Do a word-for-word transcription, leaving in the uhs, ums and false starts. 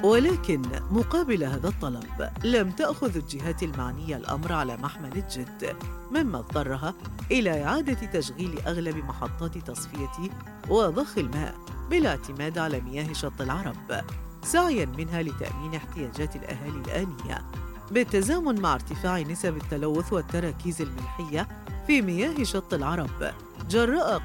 ولكن مقابل هذا الطلب لم تأخذ الجهات المعنية الأمر على محمل الجد، مما اضطرها إلى إعادة تشغيل أغلب محطات تصفية وضخ الماء بالاعتماد على مياه شط العرب، سعياً منها لتأمين احتياجات الأهالي الآنية، بالتزامن مع ارتفاع نسب التلوث والتراكيز الملحية في مياه شط العرب جراء